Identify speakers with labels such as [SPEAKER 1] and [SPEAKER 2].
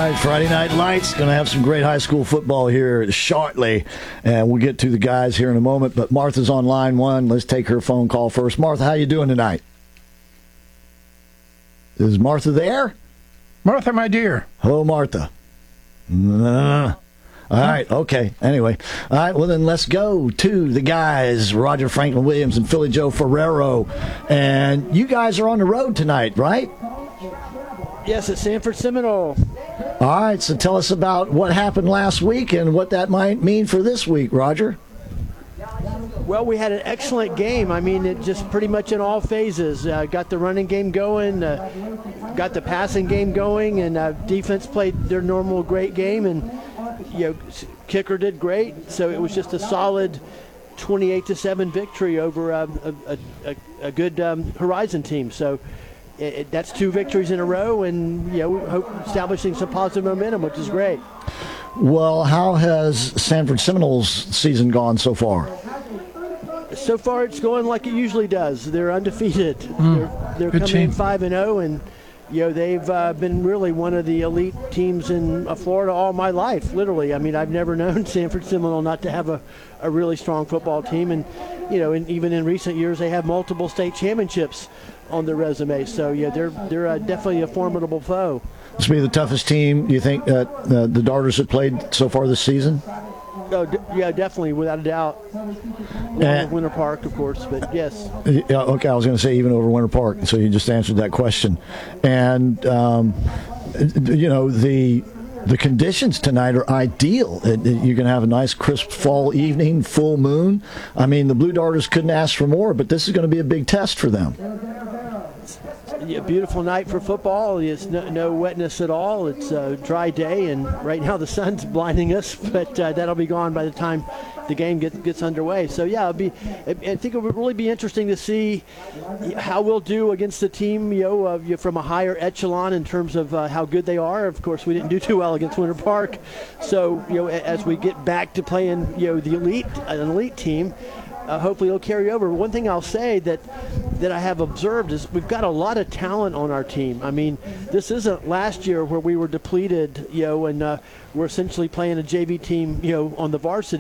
[SPEAKER 1] right, Friday Night Lights. Going to have some great high school football here shortly, and we'll get to the guys here in a moment. But Martha's on line one. Let's take her phone call first. Martha, how you doing tonight? Is Martha there?
[SPEAKER 2] Martha, my dear.
[SPEAKER 1] Hello, Martha. All right, okay. Anyway, all right, well then let's go to the guys, Roger Franklin Williams and Philly Joe Ferrero. And you guys are on the road tonight, right?
[SPEAKER 3] Yes, at Sanford Seminole.
[SPEAKER 1] All right, so tell us about what happened last week and what that might mean for this week, Roger.
[SPEAKER 3] Well, we had an excellent game. I mean, it just pretty much in all phases. Got the running game going, got the passing game going, and defense played their normal great game, and kicker did great. So it was just a solid 28-7 victory over a good Horizon team. So that's 2 victories in a row, and we hope establishing some positive momentum, which is great.
[SPEAKER 1] Well, how has Sanford Seminoles' season gone so far?
[SPEAKER 3] So far, it's going like it usually does. They're undefeated. They're coming
[SPEAKER 2] team.
[SPEAKER 3] in 5-0, and they've been really one of the elite teams in Florida all my life, literally. I mean, I've never known Sanford Seminole not to have a really strong football team, and and even in recent years, they have multiple state championships on their resume. So they're definitely a formidable foe.
[SPEAKER 1] This will be the toughest team you think that the Darters have played so far this season?
[SPEAKER 3] Oh, yeah, definitely, without a doubt. With Winter Park, of course, but yes.
[SPEAKER 1] Yeah, okay, I was going to say even over Winter Park, so you just answered that question. And, the conditions tonight are ideal. You can have a nice, crisp fall evening, full moon. I mean, the Blue Darters couldn't ask for more, but this is going to be a big test for them.
[SPEAKER 3] Yeah, beautiful night for football. It's no wetness at all. It's a dry day, and right now the sun's blinding us, but that'll be gone by the time the game gets underway. So yeah, I think it would really be interesting to see how we'll do against the team, from a higher echelon in terms of how good they are. Of course, we didn't do too well against Winter Park, so as we get back to playing, an elite team. Hopefully it'll carry over. One thing I'll say that I have observed is we've got a lot of talent on our team. I mean, this isn't last year where we were depleted, and we're essentially playing a JV team, on the varsity.